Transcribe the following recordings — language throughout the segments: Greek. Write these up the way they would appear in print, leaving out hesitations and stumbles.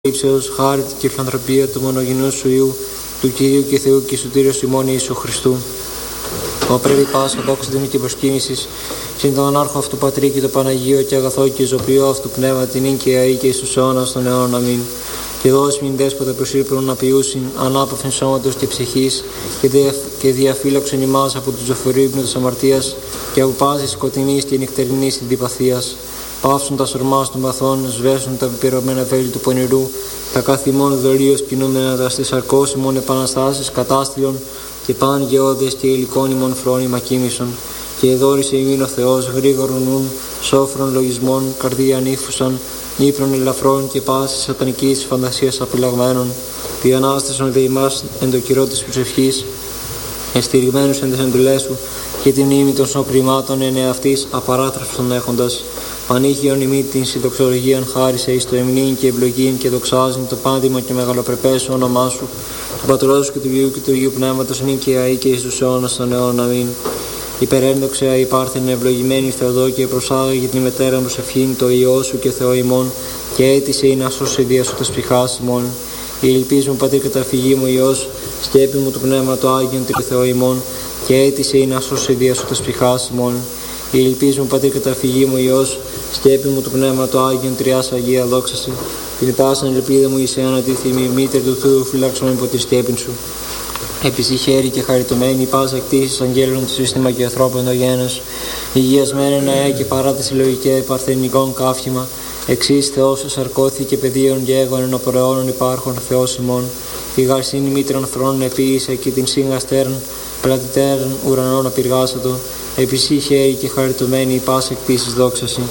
ύψεως, χάρη και φιλανθρωπία του μονογενούς σου Υιού, του Κυρίου και Θεού και σωτήριος ημών Ιησού Χριστού. Ο πρέπει Πάσχα, δόξα τιμή και προσκύνησης, συν τον άρχο αυτού Πατρί και το Παναγίο και αγαθό και ζωοποιό αυτού Πνεύμα την ίν και αή και εις τους αιώνας των αιώνων. Αμήν. Και δώσει μην δέσποτα προσήλπρον να ποιούσιν, ανάπαυθεν σώματος και ψυχής, και διαφύλαξον ημάς από του ζωφορείου ύπνου της αμαρτίας, και από πάσης σκοτεινής και νυχτερινής αντιπαθίας. Πάυσουν τα σωρμάς των παθών, σβέσουν τα πυρωμένα βέλη του πονηρού, τα καθημών δωρείως κινούμενα τα στις αρκώσιμων επαναστάσεις κατάστηλων, και παν γεώδες και υλικών ημών φρόνημα κοίμησον. Και εδόρισε ημίν ο Θεός γρήγορον νουν, σόφρον λογισμών, καρδία νύφουσαν, ύπνων ελαφρών και πάσης σατανικής φαντασίας απειλαγμένων. Διανάστασον δε ημάς εν το καιρό της προσευχής, εστηριγμένους εν τες εντολές σου, και την μνήμη των σοκρημάτων εν εαυτής απαράτραυστον έχοντας. Πανήχιον ημί την συντοξολογίαν χάρισε εις το εμνήν και ευλογήν και δοξάζειν το πάντημα και μεγαλοπρεπές όνομά σου, του Πατρός και του Υιού και του Υιού Πνεύματος νυν και αεί και εις τους αιώνας των αιώνων. Αμήν. Υπερένδοξε αϊπάρθεν ευλογημένη Θεοδόκια, προσάγαγε την μετέρα προσευχήν το Υιό σου και Θεό ημών, και αίτησε η να σώσει δια σου τας ψυχάς ημών. Η ελπίς μου Πατήρ καταφυγή μου Υιός, σκέπη μου του Πνεύμα το Άγιον και Θεό ημών, και αίτησε η να σώσει δια σου τας ψυχάς ημών. Η ελπίς μου Πατήρ καταφυγή μου Υιός, σκέπη μου του Πνεύμα το Άγιον Τριάς Αγία δόξαση. Την πάσαν ελπίδα μου εις εάν αντίθυμη, μήτερ του Θεού φυλάξον υπό τη σκέπην σου. Επίσης χέρι και χαριτωμένη, πάσα εκτίσεις αγγέλων του σύστημα και ανθρώπων το γένος. Υγιασμένη νέα και παράτηση λογικέ παρθενικών καύχημα. Εξής Θεός εσαρκώθη και παιδίων και έγωνεν οπωρεώνων υπάρχων Θεός ημών. Τη γαρσίνη μήτραν θρόνων επίησε και την σύγαστέρν πλατητέρν ουρανών απειργάσατο. Επίσης χέρι και χαριτωμένη, πάσα εκτίσεις δόξαση.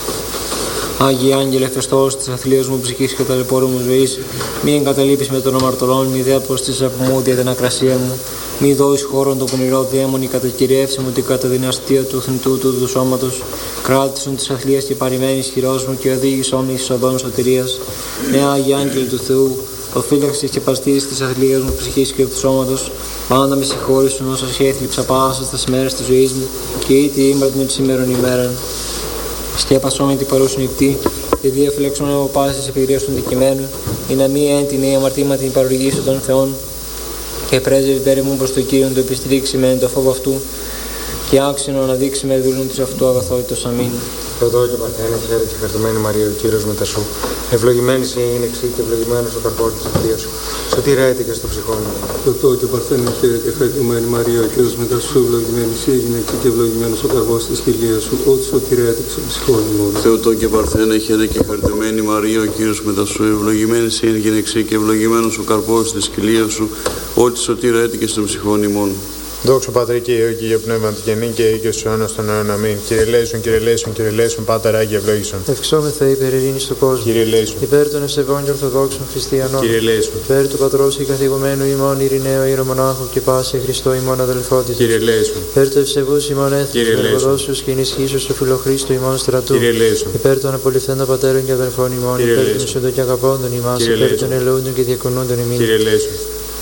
Άγιοι Άγγελε Φεστός της αθλίως μου ψυχής και ταλαιπώρου μου ζωής, μη εγκαταλείπεις με των αμαρτωλών, μη δέπως της από μου δια την ακρασία μου, μη δώσεις χώρον το πονηρό δαίμονι κατακυριεύσει μου την καταδυναστία του θνητού του σώματος, κράτησον της αθλίας και παρημένης χειρός μου και οδήγησόν εις οδόν σωτηρίας. Ναι, Άγιοι Άγγελοι του Θεού, ο φύλαξης και παστής της αθλίας μου ψυχής και του σώματος, πάντα με συγχώρησον όσα σχέθλιψα πάσα στις μέρες της ζωής μου και ήτι ήμαρτον σήμερον ημέραν. Σκέπασόν με την παρούσιν νυχτή, και διαφυλάξον από πάσης επιδρίας του δικημένου, ή να μη έντεινε η αμαρτήμα την παροργήσω των Θεών, και πρέσβευε πέρα μου προς το Κύριον το επιστρίξει με το φόβο αυτού, και άξινο να δείξει με δούλων της αυτού αγαθότητος. Αμήν. Θεοδό και Παρθένε, χαίρε και χαριτωμένη Μαρία, ο Κύριος μετά σου. Ευλογημένη η ίνεξη και ευλογημένος ο καρπός της ευφυΐας σου. Σωτήρα έτυχε στο ψυχόν μου. Θεοδό και Παρθένε, χαίρε και χαριτωμένη Μαρία, ο Κύριος μετά σου. Ευλογημένη η ίνεξη και ευλογημένος ο καρπός της ευφυΐας σου. Ό,τι σωτήρα έτυχε στο ψυχόν μου. Θεοδό και Παρθένε, χαίρε και χαριτωμένη Μαρία, ο Κύριος μετά σου. Ευλογημένη η ίνεξη και ευλογημένος ο καρπός της ευφυΐας σου. Ό,τι σωτήρα έτυχε στο ψυχόν ημών. Δόξα Πατρί και Υιό και Υιό Πνεύμα του Γενή και Υιό και στους αιώνας των αιώνων. Αμήν. Κύριε Λέησον, Κύριε Λέησον, Κύριε Λέησον, Πάτερ Άγιε ευλόγησον. Ευξόμεθα υπέρ ειρήνης του κόσμου. Κύριε Λέησον. Υπέρ των ευσεβών και ορθοδόξων χριστιανών. Κύριε Λέησον. Υπέρ του Πατρός και καθηγουμένου ημών ειρηναίου ιερομονάχου και πάση Χριστό ημών αδελφότητας. Κύριε Λέησον. Υπέρ του ευσεβούς ημών έθνους, εργοδόσους και ενισχύσεως του φιλοχρίστου ημών στρατού. Κύριε Λέησον. Υπέρ των απολυθέντων πατέρων και αδελφών ημών. Υπέρ των ισούντων και αγαπώντων ημάς. Υπέρ των ελεούντων και διακονούντων ημών. Κύριε Λέησον.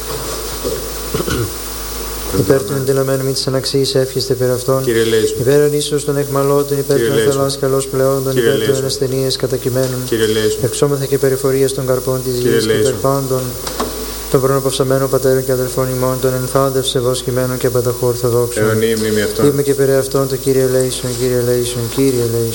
Υπέρ των εντελωμένων μη της αναξίας εύχεστε περ' αυτών. Κύριε Λέησον. Υπέρ ονίσως των εχμαλώτων, υπέρ των θελάς καλώς πλεόντων, υπέρ των ασθενείες κατακειμένων. Κύριε Λέησον. Εξόμεθα και περιφορίας των καρπών της γης και υπέρ πάντων των προναπαυσαμένων πατέρων και αδελφών ημών, των ενθάδευσε βοσκημένων και πανταχού ορθοδόξων. Αιωνή μνήμη αυτών. Είμαι και περί αυτών το Κύριε Λέησον, Κύριε Λέησον, Κύριε Λέησον.